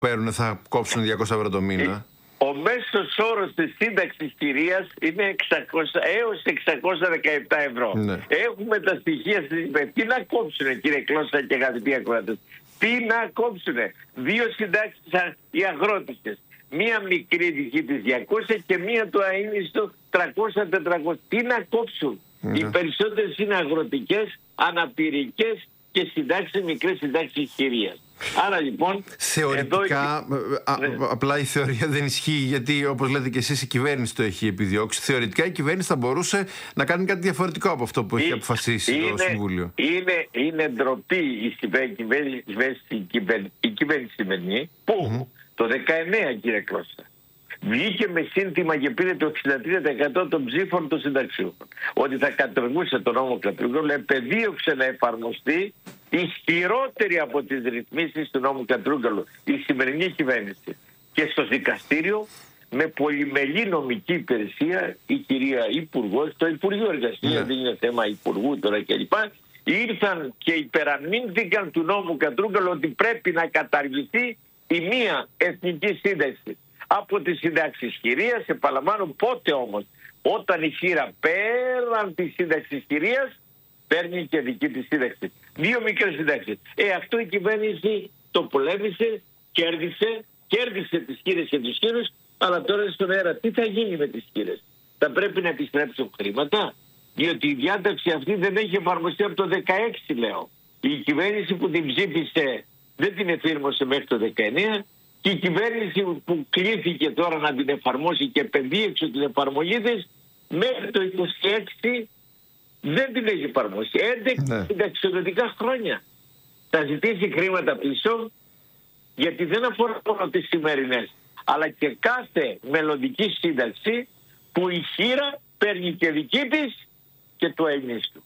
παίρνουν θα κόψουν 200 ευρώ το μήνα. Ο μέσος όρος της σύνταξης κυρίας είναι 600 έως 617 ευρώ. Ναι. Έχουμε τα στοιχεία στις... Τι να κόψουνε, κύριε Κλώσσα και αγαπητοί ακροατές? Τι να κόψουνε? 2 συντάξεις οι αγρότικες. Μία μικρή δική της 200 και μία του αείμνηστου 300-400. Τι να κόψουν? Ναι. Οι περισσότερες είναι αγροτικές, αναπηρικές και συντάξεις, μικρές συντάξεις κυρίας. Άρα λοιπόν... Θεωρητικά, απλά η θεωρία δεν ισχύει, γιατί όπως λέτε και εσείς η κυβέρνηση το έχει επιδιώξει. Θεωρητικά η κυβέρνηση θα μπορούσε να κάνει κάτι διαφορετικό από αυτό που έχει αποφασίσει το Συμβούλιο. Είναι ντροπή η κυβέρνηση σημερινή που το 19, κύριε Κλώσσα, βγήκε με σύνθημα και πήρε το 63% των ψήφων των συνταξιούχων ότι θα καταργούσε τον νόμο Κατρούγκαλου, επεδίωξε να εφαρμοστεί ισχυρότερη από τις ρυθμίσεις του νόμου Κατρούγκαλου η σημερινή κυβέρνηση. Και στο δικαστήριο με πολυμελή νομική υπηρεσία η κυρία Υπουργός, το Υπουργείο Εργασίας, δεν είναι θέμα Υπουργού τώρα κλπ, ήρθαν και υπεραμείνθηκαν του νόμου Κατρούγκαλου ότι πρέπει να καταργηθεί η μία εθνική σύνταξη από τις συντάξεις χειρίας. Επαναλαμβάνω, πότε όμως? Όταν η χείρα πέραν της σύνταξης χειρίας παίρνει και δική της σύνταξη. 2 μικρές συντάξεις. Αυτό η κυβέρνηση το πολέμησε, κέρδισε τις χείρες και τους χείρους, αλλά τώρα στον αέρα τι θα γίνει με τις χείρες? Θα πρέπει να επιστρέψουν χρήματα, διότι η διάταξη αυτή δεν έχει εφαρμοστεί από το 16, λέω. Η κυβέρνηση που την ψήφισε δεν την εφήρμοσε μέχρι το 19 και η κυβέρνηση που κλήθηκε τώρα να την εφαρμόσει και επεδίωξε την εφαρμογή της μέχρι το 26 δεν την έχει εφαρμόσει. 11 συνταξιοδοτικά χρόνια. Θα ζητήσει χρήματα πίσω, γιατί δεν αφορά μόνο τις σημερινές, αλλά και κάθε μελλοντική σύνταξη που η χείρα παίρνει και δική της και του αείμνηστου.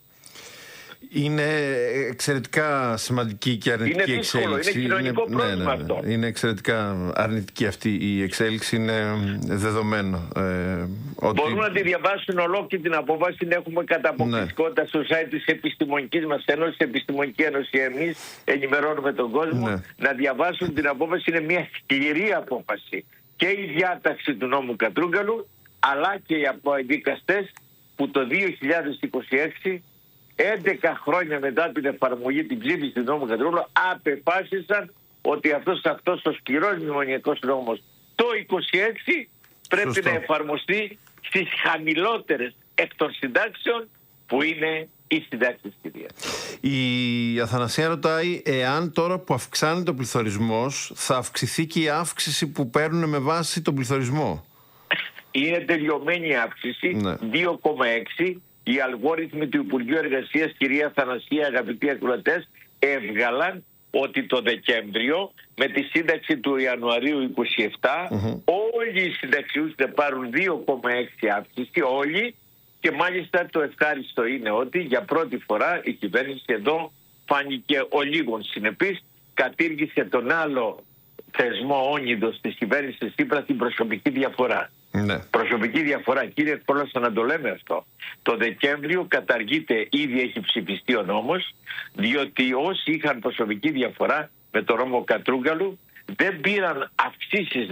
Είναι εξαιρετικά σημαντική και αρνητική εξέλιξη. Είναι κοινωνικό πρόβλημα αυτό. Είναι εξαιρετικά αρνητική αυτή η εξέλιξη, είναι δεδομένο. Μπορούν να τη διαβάσουν ολόκληρη την απόφαση, την έχουμε κατά αποκλειστικότητα στο site της Επιστημονικής μας Ένωσης, Επιστημονική Ένωση. Εμείς ενημερώνουμε τον κόσμο να διαβάσουν την απόφαση. Είναι μια σκληρή απόφαση. Και η διάταξη του νόμου Κατρούγκαλου, αλλά και οι δικαστές που το 2026, 11 χρόνια μετά την εφαρμογή, την ψήφιση του νόμου Κατρούγκαλου, απεφάσισαν ότι αυτός ο σκληρός μνημονιακός νόμος το 26 πρέπει να εφαρμοστεί στις χαμηλότερες εκ των συντάξεων που είναι η συντάξη κυρία. Η Αθανασία ρωτάει εάν τώρα που αυξάνεται ο πληθωρισμός θα αυξηθεί και η αύξηση που παίρνουν με βάση τον πληθωρισμό. Είναι τελειωμένη η αύξηση, 2,6. Οι αλγόριθμοι του Υπουργείου Εργασίας, κυρία Αθανασία, αγαπητοί ακροατές, έβγαλαν ότι το Δεκέμβριο με τη σύνταξη του Ιανουαρίου 27 όλοι οι συνταξιούχοι θα πάρουν 2,6 αύξηση, όλοι, και μάλιστα το ευχάριστο είναι ότι για πρώτη φορά η κυβέρνηση εδώ φάνηκε ολίγων συνεπής, κατήργησε τον άλλο θεσμό όνειδος της κυβέρνησης Τσίπρα, την προσωπική διαφορά. Ναι. Προσωπική διαφορά, κύριε Κόλαστα, να το λέμε αυτό. Το Δεκέμβριο καταργείται, ήδη έχει ψηφιστεί ο νόμος, διότι όσοι είχαν προσωπική διαφορά με το νόμο Κατρούγκαλου δεν πήραν αυξήσεις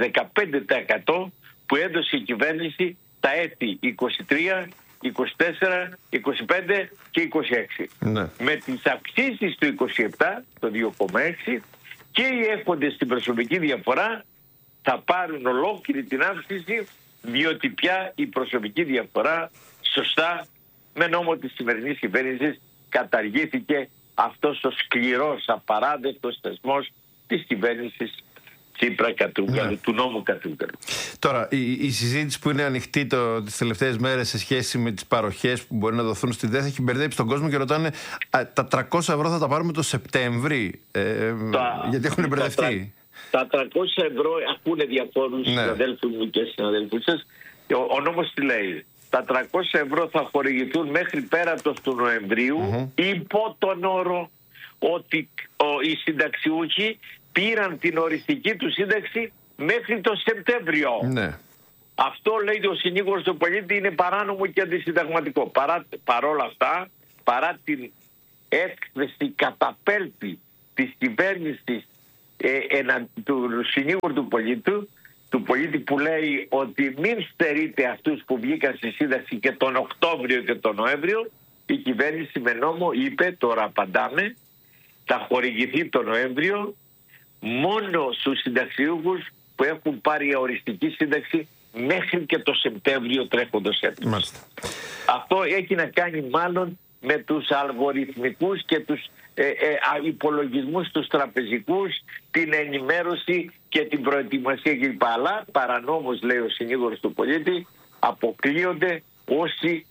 15% που έδωσε η κυβέρνηση τα έτη 23, 24, 25 και 26. Ναι. Με τις αυξήσεις του 27, το 2,6, και οι έχοντες στην προσωπική διαφορά θα πάρουν ολόκληρη την αύξηση, διότι πια η προσωπική διαφορά σωστά με νόμο της σημερινής κυβέρνησης καταργήθηκε αυτός ο σκληρός, απαράδεκτος θεσμός της κυβέρνησης Τσίπρα Κατρούγκαλου, του νόμου Κατρούγκαλου. Τώρα, η συζήτηση που είναι ανοιχτή τις τελευταίες μέρες σε σχέση με τις παροχές που μπορεί να δοθούν στη ΔΕΘ έχει μπερδέψει τον κόσμο και ρωτάνε τα 300 ευρώ θα τα πάρουμε το Σεπτέμβρη, γιατί έχουν μπερδευτεί. Τα 300 ευρώ ακούνε διαφόρους συναδέλφους μου και συναδέλφους σας. Ο νόμος τι λέει? Τα 300 ευρώ θα χορηγηθούν μέχρι πέρατος του Νοεμβρίου, υπό τον όρο ότι οι συνταξιούχοι πήραν την οριστική του σύνταξη μέχρι τον Σεπτέμβριο. Ναι. Αυτό, λέει ο συνήγορος του πολίτη, είναι παράνομο και αντισυνταγματικό. Παρόλα αυτά, παρά την έκθεση καταπέλτη της κυβέρνησης του συνήγορου του πολίτη που λέει ότι μην στερείτε αυτούς που βγήκαν στη σύνταξη και τον Οκτώβριο και τον Νοέμβριο. Η κυβέρνηση με νόμο είπε, τώρα απαντάμε, θα χορηγηθεί τον Νοέμβριο μόνο στους συνταξιούχους που έχουν πάρει οριστική σύνταξη μέχρι και το Σεπτέμβριο τρέχοντος έτους. Αυτό έχει να κάνει μάλλον με τους αλγοριθμικούς και τους υπολογισμούς τους τραπεζικούς, την ενημέρωση και την προετοιμασία κλπ. Αλλά παρανόμως, λέει ο συνήγορος του πολίτη, αποκλείονται όσοι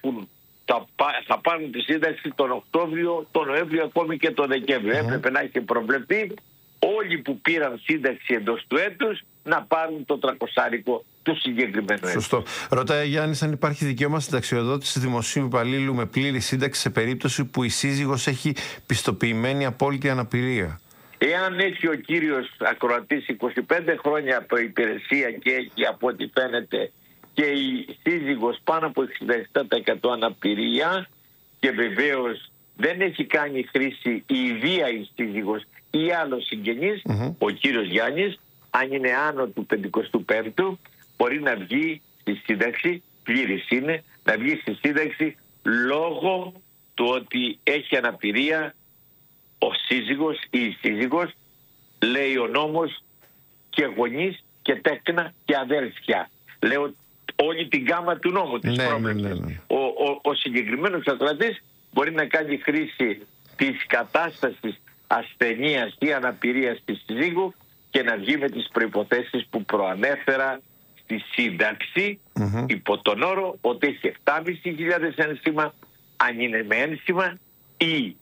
θα πάρουν τη σύνταξη τον Οκτώβριο, τον Νοέμβριο, ακόμη και τον Δεκέμβριο. Έπρεπε να έχει προβλεφθεί όλοι που πήραν σύνταξη εντός του έτους να πάρουν το 300 του συγκεκριμένου έτους. Σωστό. Ρωτάει Γιάννης αν υπάρχει δικαίωμα συνταξιοδότηση δημοσίου υπαλλήλου με πλήρη σύνταξη σε περίπτωση που η σύζυγος έχει πιστοποιημένη απόλυτη αναπηρία. Εάν έχει ο κύριος ακροατής 25 χρόνια από υπηρεσία και έχει από ό,τι φαίνεται και η σύζυγος πάνω από 67% αναπηρία και βεβαίως δεν έχει κάνει χρήση η ιδία η σύζυγος ή άλλος συγγενής, ο κύριος Γιάννης, αν είναι άνω του 55ου, μπορεί να βγει στη σύνταξη, πλήρης είναι, να βγει στη σύνταξη λόγω του ότι έχει αναπηρία ο σύζυγος ή η σύζυγος, λέει ο νόμος, και γονείς και τέκνα και αδέλφια. Λέω όλη την γάμα του νόμου της πρόβλεψης. Ο συγκεκριμένος ακροατής μπορεί να κάνει χρήση της κατάστασης ασθενείας ή αναπηρίας της συζύγου και να βγει με τις προϋποθέσεις που προανέφερα στη σύνταξη, υπό τον όρο ότι έχει 7.500 ένσημα αν είναι με ένσημα ή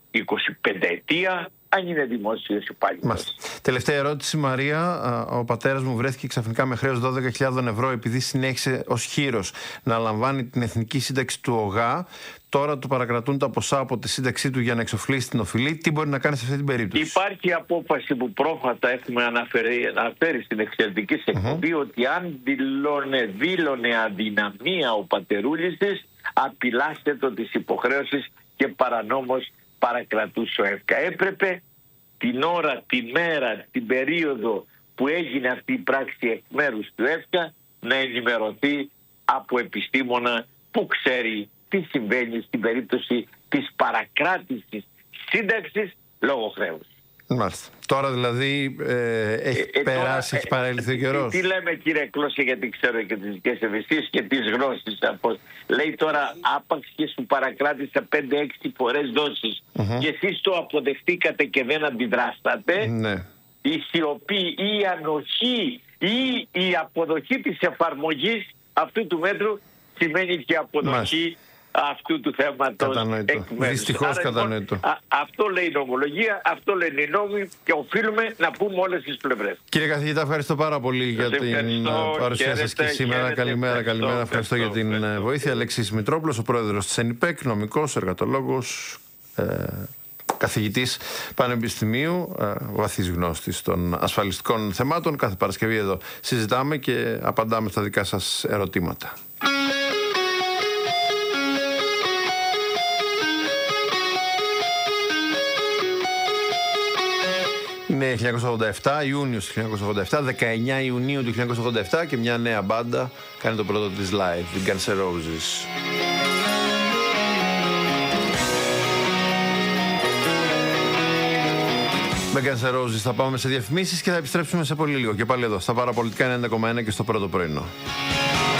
25 ετία αν είναι δημόσιος υπάλληλος. Τελευταία ερώτηση, Μαρία. Ο πατέρας μου βρέθηκε ξαφνικά με χρέος 12.000 ευρώ επειδή συνέχισε ως χήρος να λαμβάνει την εθνική σύνταξη του ΟΓΑ. Τώρα του παρακρατούν τα ποσά από τη σύνταξή του για να εξοφλήσει την οφειλή. Τι μπορεί να κάνει σε αυτή την περίπτωση? Υπάρχει απόφαση που πρόφατα έχουμε αναφέρει στην εξαιρετική εκπομπή ότι αν δήλωνε αδυναμία ο πατερούλης της, απειλάστε το της υποχρέωσης και παρανόμως παρακρατούσε ο ΕΦΚΑ. Έπρεπε την ώρα, τη μέρα, την περίοδο που έγινε αυτή η πράξη εκ μέρους του ΕΦΚΑ να ενημερωθεί από επιστήμονα που ξέρει τι συμβαίνει στην περίπτωση της παρακράτησης σύνταξης λόγω χρέους. Μάλιστα. Τώρα δηλαδή έχει περάσει, έχει παρέλθει ο καιρός. Τι λέμε, κύριε Κλώση, γιατί ξέρω και τις δικές ευαισθήσεις και τις γνώσεις. Λέει τώρα άπαξ και σου παρακράτησα 5-6 φορές δόσεις και εσείς το αποδεχτήκατε και δεν αντιδράσατε. Ναι. Η σιωπή ή η ανοχή ή η αποδοχή της εφαρμογής αυτού του μέτρου σημαίνει και αποδοχή αυτού του θέματος. Δυστυχώς κατανοητό. Αυτό λέει η νομολογία, αυτό λένε οι νόμοι και οφείλουμε να πούμε όλες τις πλευρές. Κύριε καθηγητά, ευχαριστώ πάρα πολύ για την παρουσία σας και σήμερα. Καλημέρα. Ευχαριστώ για την βοήθεια. Αλέξης Μητρόπουλος, ο πρόεδρος της ΕΝΙΠΕΚ, νομικός, εργατολόγος, καθηγητής πανεπιστημίου, βαθύς γνώστης των ασφαλιστικών θεμάτων. Κάθε Παρασκευή εδώ συζητάμε και απαντάμε στα δικά σας ερωτήματα. Είναι 1987, Ιούνιος του 1987, 19 Ιουνίου του 1987 και μια νέα μπάντα κάνει το πρώτο της live, η Guns N' Roses. Με Guns N' Roses θα πάμε σε διαφημίσεις και θα επιστρέψουμε σε πολύ λίγο. Και πάλι εδώ, στα Παραπολιτικά 90,1 και στο Πρώτο Πρωινό.